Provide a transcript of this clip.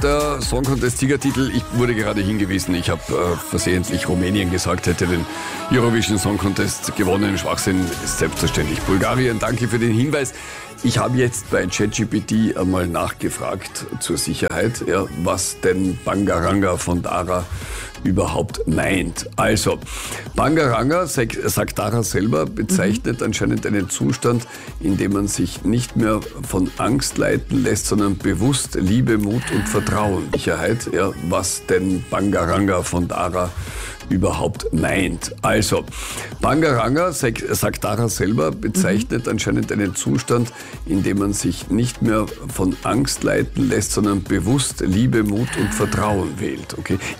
der Song Contest-Siegertitel. Ich wurde gerade hingewiesen, ich habe versehentlich Rumänien gesagt, hätte den Eurovision Song Contest gewonnen. Schwachsinn ist selbstverständlich Bulgarien. Danke für den Hinweis. Ich habe jetzt bei ChatGPT einmal nachgefragt zur Sicherheit, ja, was denn Bangaranga von Dara überhaupt meint. Also, Bangaranga, sagt Dara selber, bezeichnet anscheinend einen Zustand, in dem man sich nicht mehr von Angst leiten lässt, sondern bewusst Liebe, Mut und Vertrauen. Sicherheit, ja, was denn Bangaranga von Dara überhaupt meint. Also, Bangaranga, sagt Dara selber, bezeichnet anscheinend einen Zustand, in dem man sich nicht mehr von Angst leiten lässt, sondern bewusst Liebe, Mut und Vertrauen wählt. Okay?